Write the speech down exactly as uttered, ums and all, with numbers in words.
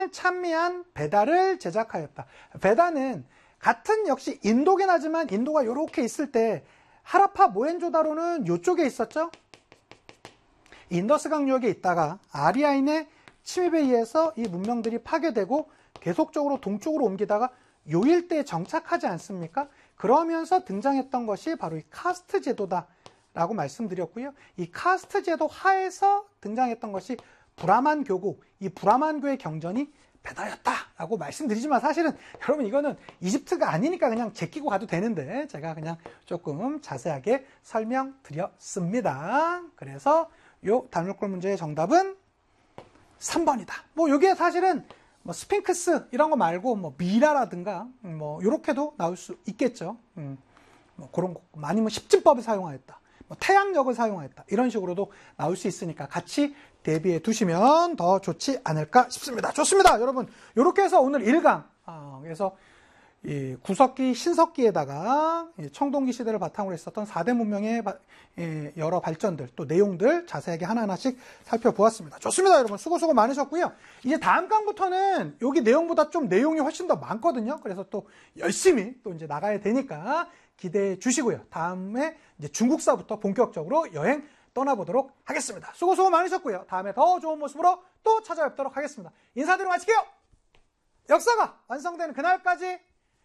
찬미한 베다를 제작하였다. 베다는 같은 역시 인도긴 하지만 인도가 이렇게 있을 때 하라파 모헨조다로는 이쪽에 있었죠. 인더스 강유역에 있다가 아리아인의 침입에 의해서 이 문명들이 파괴되고 계속적으로 동쪽으로 옮기다가 요 일대에 정착하지 않습니까? 그러면서 등장했던 것이 바로 이 카스트 제도다라고 말씀드렸고요. 이 카스트 제도 하에서 등장했던 것이 브라만 교국, 이 브라만교의 경전이 베다였다라고 말씀드리지만 사실은 여러분 이거는 이집트가 아니니까 그냥 제끼고 가도 되는데 제가 그냥 조금 자세하게 설명드렸습니다. 그래서 요 단물골 문제의 정답은 삼 번이다. 뭐 이게 사실은 뭐 스핑크스 이런 거 말고 뭐 미라라든가 뭐 이렇게도 나올 수 있겠죠. 음, 뭐 그런 거 아니면 십진법을 사용하였다. 뭐 태양력을 사용하였다. 이런 식으로도 나올 수 있으니까 같이 대비해 두시면 더 좋지 않을까 싶습니다. 좋습니다. 여러분 이렇게 해서 오늘 일 강 아, 그래서 이 구석기 신석기에다가 청동기 시대를 바탕으로 했었던 사 대 문명의 여러 발전들 또 내용들 자세하게 하나하나씩 살펴보았습니다. 좋습니다. 여러분 수고 수고 많으셨고요. 이제 다음 강부터는 여기 내용보다 좀 내용이 훨씬 더 많거든요. 그래서 또 열심히 또 이제 나가야 되니까 기대해 주시고요. 다음에 이제 중국사부터 본격적으로 여행 떠나보도록 하겠습니다. 수고 수고 많으셨고요. 다음에 더 좋은 모습으로 또 찾아뵙도록 하겠습니다. 인사드리고 마칠게요. 역사가 완성되는 그날까지